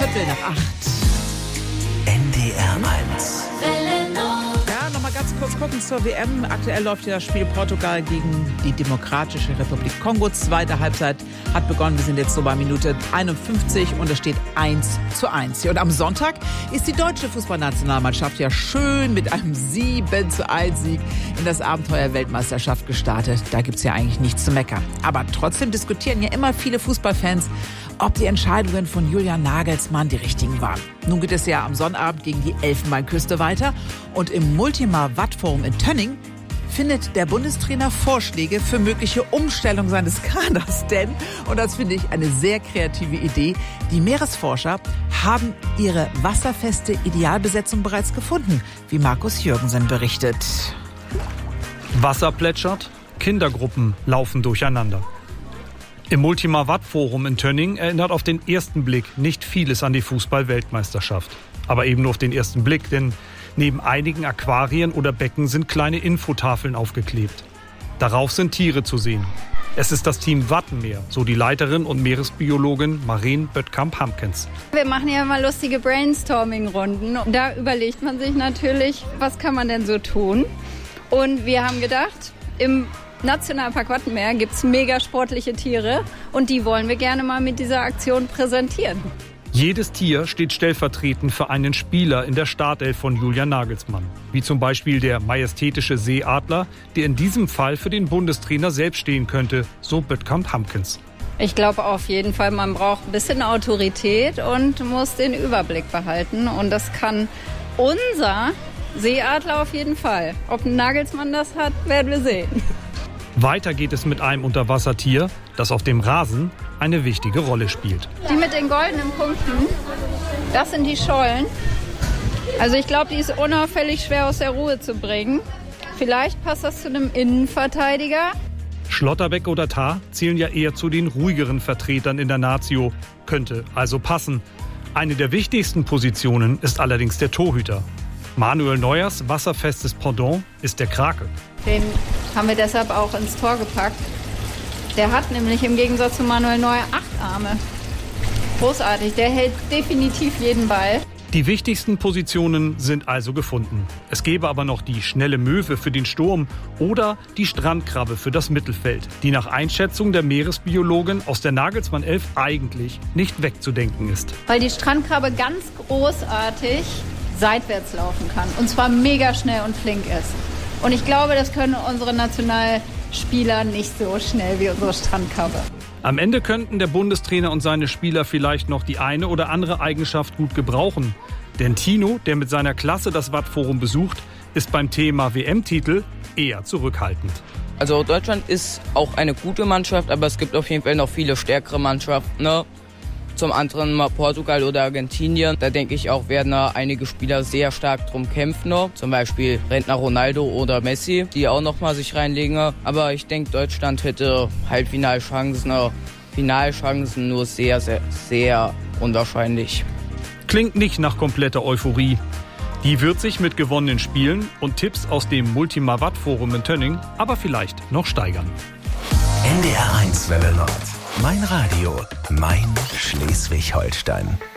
7:15. NDR 1. Ja, nochmal ganz kurz gucken zur WM. Aktuell läuft ja das Spiel Portugal gegen die Demokratische Republik Kongo. Zweite Halbzeit hat begonnen. Wir sind jetzt so bei Minute 51 und es steht 1:1. Und am Sonntag ist die deutsche Fußballnationalmannschaft ja schön mit einem 7:1 Sieg in das Abenteuer Weltmeisterschaft gestartet. Da gibt's ja eigentlich nichts zu meckern. Aber trotzdem diskutieren ja immer viele Fußballfans, ob die Entscheidungen von Julian Nagelsmann die richtigen waren. Nun geht es ja am Sonnabend gegen die Elfenbeinküste weiter. Und im Multima-Watt-Forum in Tönning findet der Bundestrainer Vorschläge für mögliche Umstellung seines Kaders. Denn, und das finde ich eine sehr kreative Idee, die Meeresforscher haben ihre wasserfeste Idealbesetzung bereits gefunden, wie Markus Jürgensen berichtet. Wasser plätschert, Kindergruppen laufen durcheinander. Im Multima-Watt-Forum in Tönning erinnert auf den ersten Blick nicht vieles an die Fußball-Weltmeisterschaft. Aber eben nur auf den ersten Blick, denn neben einigen Aquarien oder Becken sind kleine Infotafeln aufgeklebt. Darauf sind Tiere zu sehen. Es ist das Team Wattenmeer, so die Leiterin und Meeresbiologin Maren Böttkamp-Hamkens. Wir machen ja immer lustige Brainstorming-Runden. Da überlegt man sich natürlich, was kann man denn so tun? Und wir haben gedacht, im Nationalpark Wattenmeer gibt es mega sportliche Tiere und die wollen wir gerne mal mit dieser Aktion präsentieren. Jedes Tier steht stellvertretend für einen Spieler in der Startelf von Julian Nagelsmann. Wie zum Beispiel der majestätische Seeadler, der in diesem Fall für den Bundestrainer selbst stehen könnte, so Böttkamp-Hamkens. Ich glaube auf jeden Fall, man braucht ein bisschen Autorität und muss den Überblick behalten. Und das kann unser Seeadler auf jeden Fall. Ob Nagelsmann das hat, werden wir sehen. Weiter geht es mit einem Unterwassertier, das auf dem Rasen eine wichtige Rolle spielt. Die mit den goldenen Punkten, das sind die Schollen. Also ich glaube, die ist unauffällig schwer aus der Ruhe zu bringen. Vielleicht passt das zu einem Innenverteidiger. Schlotterbeck oder Tah zählen ja eher zu den ruhigeren Vertretern in der Nazio. Könnte also passen. Eine der wichtigsten Positionen ist allerdings der Torhüter. Manuel Neuers wasserfestes Pendant ist der Krake. Den haben wir deshalb auch ins Tor gepackt. Der hat nämlich im Gegensatz zu Manuel Neuer 8 Arme. Großartig, der hält definitiv jeden Ball. Die wichtigsten Positionen sind also gefunden. Es gäbe aber noch die schnelle Möwe für den Sturm oder die Strandkrabbe für das Mittelfeld, die nach Einschätzung der Meeresbiologin aus der Nagelsmann-Elf eigentlich nicht wegzudenken ist. Weil die Strandkrabbe ganz großartig seitwärts laufen kann und zwar mega schnell und flink ist. Und ich glaube, das können unsere Nationalspieler nicht so schnell wie unsere Strandkrabbe. Am Ende könnten der Bundestrainer und seine Spieler vielleicht noch die eine oder andere Eigenschaft gut gebrauchen. Denn Tino, der mit seiner Klasse das Watt-Forum besucht, ist beim Thema WM-Titel eher zurückhaltend. Also Deutschland ist auch eine gute Mannschaft, aber es gibt auf jeden Fall noch viele stärkere Mannschaften, ne? Zum anderen mal Portugal oder Argentinien. Da denke ich auch, werden da einige Spieler sehr stark drum kämpfen. Zum Beispiel Rentner Ronaldo oder Messi, die auch noch mal sich reinlegen. Aber ich denke, Deutschland hätte Halbfinalchancen. Finalchancen nur sehr, sehr, sehr unwahrscheinlich. Klingt nicht nach kompletter Euphorie. Die wird sich mit gewonnenen Spielen und Tipps aus dem Multima-Watt-Forum in Tönning aber vielleicht noch steigern. NDR 1 Welle Nord. Mein Radio, mein Schleswig-Holstein.